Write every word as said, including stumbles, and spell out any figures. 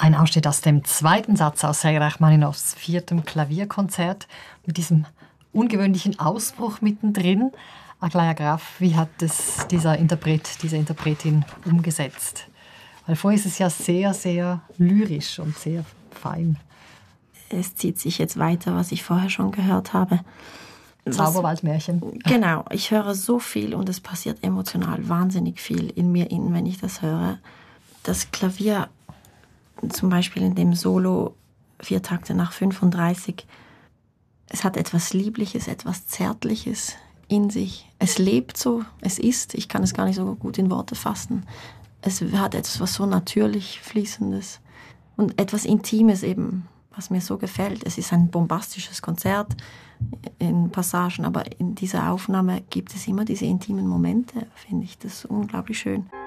Ein Ausschnitt aus dem zweiten Satz aus Sergei Rachmaninows viertem Klavierkonzert mit diesem ungewöhnlichen Ausbruch mittendrin. Aglaja Graf, wie hat es dieser Interpret, diese Interpretin umgesetzt? Weil vorher ist es ja sehr, sehr lyrisch und sehr fein. Es zieht sich jetzt weiter, was ich vorher schon gehört habe. Zauberwaldmärchen. Genau, ich höre so viel und es passiert emotional wahnsinnig viel in mir innen, wenn ich das höre. Das Klavier, zum Beispiel in dem Solo vier Takte nach fünfunddreißig, es hat etwas Liebliches, etwas Zärtliches in sich. Es lebt so, es ist, ich kann es gar nicht so gut in Worte fassen. Es hat etwas was so natürlich Fließendes und etwas Intimes eben, was mir so gefällt. Es ist ein bombastisches Konzert in Passagen, aber in dieser Aufnahme gibt es immer diese intimen Momente, finde ich das unglaublich schön.